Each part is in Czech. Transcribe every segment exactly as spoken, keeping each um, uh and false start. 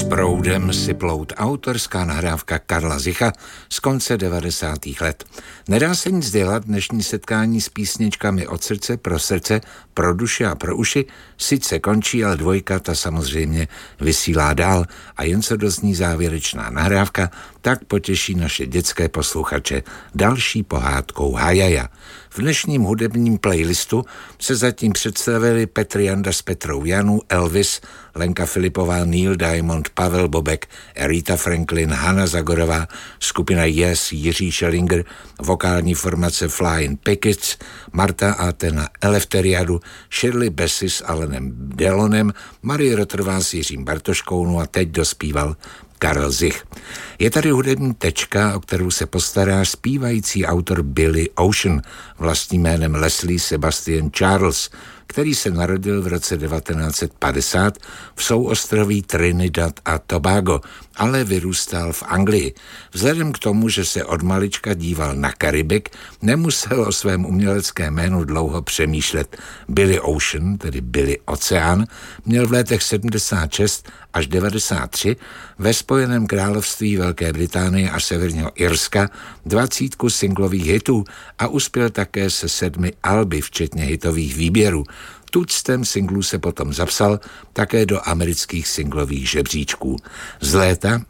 Proudem si plout, autorská nahrávka Karla Zicha z konce devadesátých let. Nedá se nic dělat, dnešní setkání s písničkami od srdce pro srdce, pro duše a pro uši sice končí, ale dvojka ta samozřejmě vysílá dál a jen co dozní závěrečná nahrávka, tak potěší naše dětské posluchače další pohádkou Hajaja. V dnešním hudebním playlistu se zatím představili Petr Janda s Petrou Janu, Elvis, Lenka Filipová, Neil Diamond, Pavel Bobek, Rita Franklin, Hana Zagorová, skupina Yes, Jiří Schellinger, vokální formace Flying Pickets, Marta Atena, Eleftheriadu, Shirley Bassey s Alanem Delonem, Marie Rotrová s Jiřím Bartoškou, no a teď dospíval Karel Zich. Je tady hudební tečka, o kterou se postará zpívající autor Billy Ocean, vlastním jménem Leslie Sebastian Charles, který se narodil v roce devatenáct set padesát v souostroví Trinidad a Tobago, ale vyrůstal v Anglii. Vzhledem k tomu, že se od malička díval na Karibik, nemusel o svém uměleckém jménu dlouho přemýšlet. Billy Ocean, tedy Billy Oceán, měl v letech sedmdesát šest až devadesát tři ve Spojeném království Velké Británie a Severního Irska dvacítku singlových hitů a uspěl také se sedmi alby, včetně hitových výběrů. Tuctem singlů se potom zapsal také do amerických singlových žebříčků. Z léta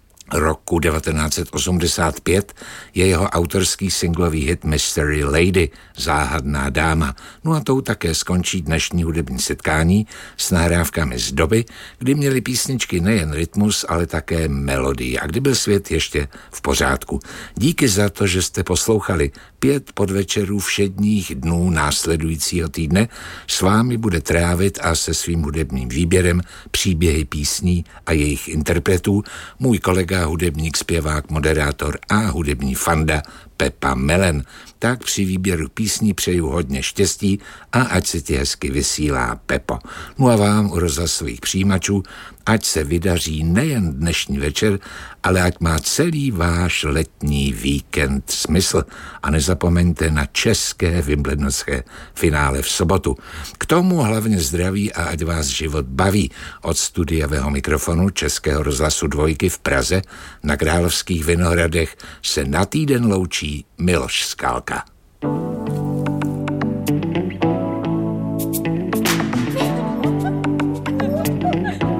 roku devatenáct set osmdesát pět je jeho autorský singlový hit Mystery Lady, záhadná dáma. No a tou také skončí dnešní hudební setkání s nahrávkami z doby, kdy měly písničky nejen rytmus, ale také melodii a kdy byl svět ještě v pořádku. Díky za to, že jste poslouchali pět podvečerů všedních dnů následujícího týdne, s vámi bude trávit a se svým hudebním výběrem příběhy písní a jejich interpretů můj kolega hudebník, zpěvák, moderátor a hudební fanda Pepa Melen. Tak při výběru písní přeju hodně štěstí a ať se ti hezky vysílá, Pepo. No a vám u rozhlasových přijímačů, ať se vydaří nejen dnešní večer, ale ať má celý váš letní víkend smysl. A nezapomeňte na české wimbledonské finále v sobotu. K tomu hlavně zdraví a ať vás život baví. Od studiového mikrofonu Českého rozhlasu Dvojky v Praze na Královských Vinohradech se na týden loučí Miloš Skálka.